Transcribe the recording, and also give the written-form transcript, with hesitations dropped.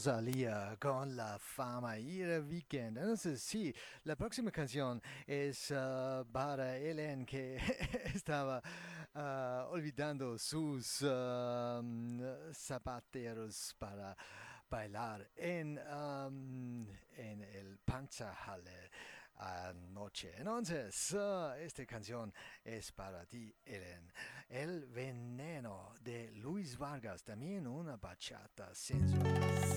Rosalía con La Fama y el Weekend. Entonces, sí, la próxima canción es para Ellen que estaba olvidando sus zapateros para bailar en el Panzerhalle anoche. Entonces, esta canción es para ti, Ellen. El veneno de Luis Vargas, también una bachata sensual.